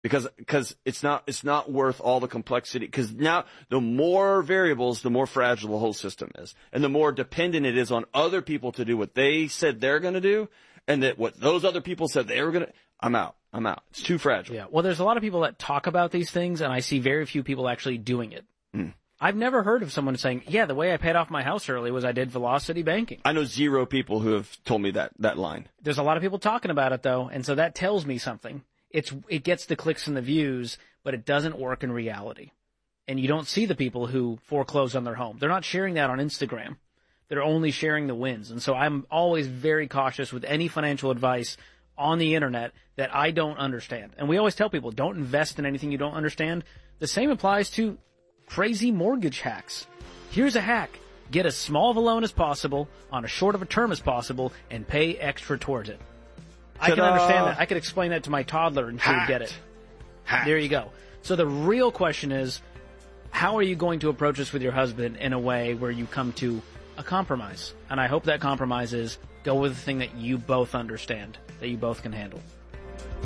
Because it's not worth all the complexity. Because now the more variables, the more fragile the whole system is, and the more dependent it is on other people to do what they said they're going to do, and that what those other people said they were going to. I'm out. It's too fragile. Yeah. Well, there's a lot of people that talk about these things, and I see very few people actually doing it. I've never heard of someone saying, "Yeah, the way I paid off my house early was I did velocity banking." I know 0 people who have told me that line. There's a lot of people talking about it though, and so that tells me something. It gets the clicks and the views, but it doesn't work in reality. And you don't see the people who foreclose on their home. They're not sharing that on Instagram. They're only sharing the wins. And so I'm always very cautious with any financial advice on the internet that I don't understand. And we always tell people, don't invest in anything you don't understand. The same applies to crazy mortgage hacks. Here's a hack. Get as small of a loan as possible on as short of a term as possible and pay extra towards it. I can understand that. I could explain that to my toddler and she would get it. There you go. So the real question is, how are you going to approach this with your husband in a way where you come to a compromise? And I hope that compromise is go with the thing that you both understand, that you both can handle.